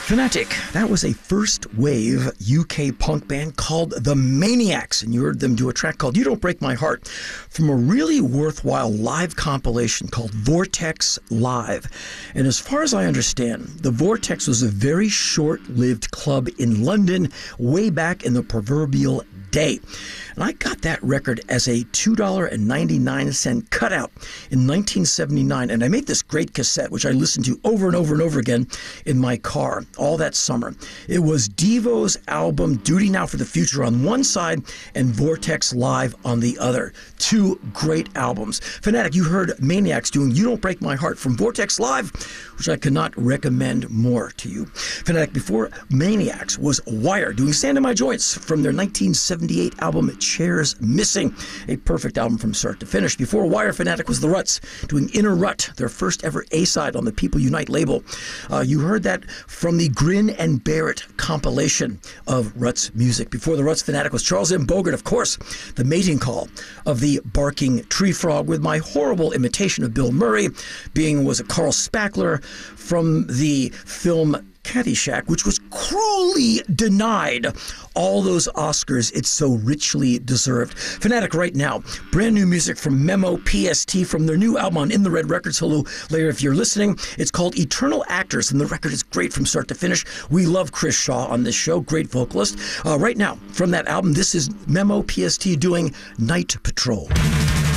Fanatic, that was a first wave UK punk band called The Maniacs, and you heard them do a track called You Don't Break My Heart from a really worthwhile live compilation called Vortex Live. And as far as I understand, the Vortex was a very short-lived club in London way back in the proverbial day. And I got that record as a $2.99 cutout in 1979, and I made this great cassette, which I listened to over and over and over again in my car all that summer. It was Devo's album Duty Now for the Future on one side and Vortex Live on the other. Two great albums. Fanatic, you heard Maniacs doing You Don't Break My Heart from Vortex Live, which I cannot recommend more to you. Fanatic, before Maniacs was Wire doing Sand in My Joints from their 1978 album Chairs Missing, a perfect album from start to finish. Before Wire, Fanatic was The Ruts doing Inner Rut, their first ever A-side on the People Unite label. You heard that from the Grin and Bear It compilation of Ruts music. Before the Ruts, Fanatic was Charles M. Bogart, of course, the mating call of the barking tree frog, with my horrible imitation of Bill Murray was a Carl Spackler from the film Caddyshack, which was cruelly denied all those Oscars it so richly deserved. Fanatic right now, brand new music from Memo PST from their new album on In the Red Records. Hello, later if you're listening. It's called Eternal Actors, and the record is great from start to finish. We love Chris Shaw on this show, great vocalist. Right now, from that album, this is Memo PST doing Night Patrol.